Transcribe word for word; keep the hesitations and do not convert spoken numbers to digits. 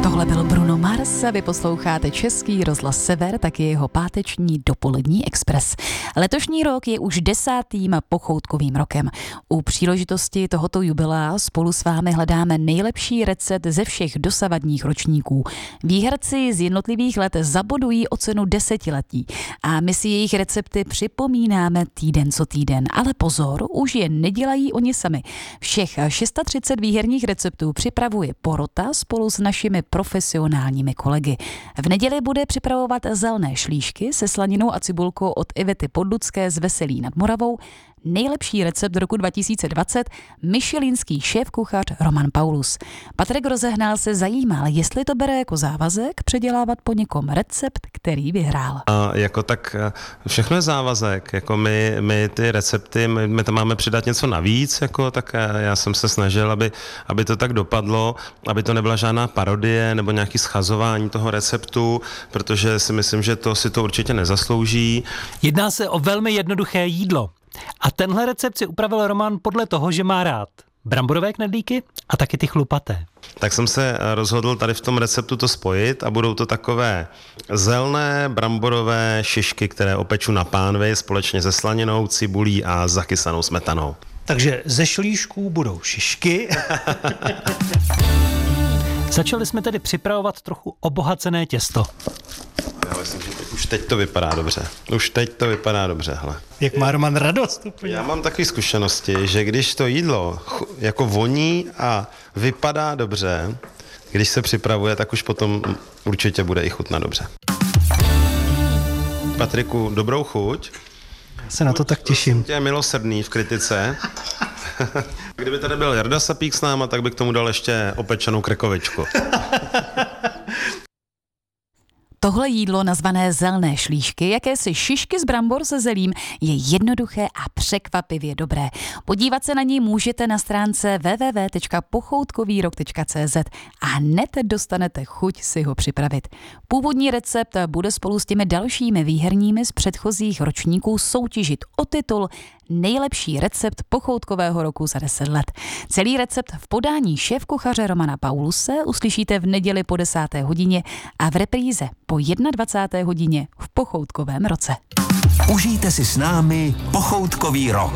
Tohle byl Bruno Mars a vy posloucháte Český rozhlas Sever, taky jeho páteční dopolední Express. Letošní rok je už desátým pochoutkovým rokem. U příležitosti tohoto jubilea spolu s vámi hledáme nejlepší recept ze všech dosavadních ročníků. Výherci z jednotlivých let zabodují o cenu desetiletí a my si jejich recepty připomínáme týden co týden. Ale pozor, už je nedělají oni sami. Všech třicet šest výherních receptů připravuje porota spolu s našimi profesionálními kolegy. V neděli bude připravovat zelné šlíšky se slaninou a cibulkou od Ivety Podlucké z Veselí nad Moravou. Nejlepší recept roku dva tisíce dvacet michelinský šéfkuchař Roman Paulus. Patrik Rozehnal se zajímal, jestli to bere jako závazek předělávat po někom recept, který vyhrál. A jako tak všechno je závazek, jako my, my ty recepty, my, my tam máme přidat něco navíc, jako tak já jsem se snažil, aby, aby to tak dopadlo, aby to nebyla žádná parodie nebo nějaký schazování toho receptu, protože si myslím, že to si to určitě nezaslouží. Jedná se o velmi jednoduché jídlo. A tenhle recept si upravil Roman podle toho, že má rád bramborové knedlíky a taky ty chlupaté. Tak jsem se rozhodl tady v tom receptu to spojit a budou to takové zelné bramborové šišky, které opeču na pánvi společně se slaninou, cibulí a zakysanou smetanou. Takže ze šlíšků budou šišky. Začali jsme tedy připravovat trochu obohacené těsto. Já myslím, že teď, už teď to vypadá dobře. Už teď to vypadá dobře, hele. Jak má Roman radost úplně. Já mám takové zkušenosti, že když to jídlo jako voní a vypadá dobře, když se připravuje, tak už potom určitě bude i chutnat dobře. Patriku, dobrou chuť. Já se na to tak těším. Tě je milosrdný v kritice. Kdyby tady byl Jarda Sapík s náma, tak bych k tomu dal ještě opečenou krekovičku. Tohle jídlo nazvané zelné šlíšky, jakési šišky z brambor se zelím, je jednoduché a překvapivě dobré. Podívat se na ní můžete na stránce w w w tečka pochoutkovýrok tečka c z a hned dostanete chuť si ho připravit. Původní recept bude spolu s těmi dalšími výherními z předchozích ročníků soutěžit o titul Nejlepší recept pochoutkového roku za deset let. Celý recept v podání šéfkuchaře Romana Pauluse uslyšíte v neděli po desáté hodině a v repríze po dvacáté jedné hodině v pochoutkovém roce. Užijte si s námi pochoutkový rok.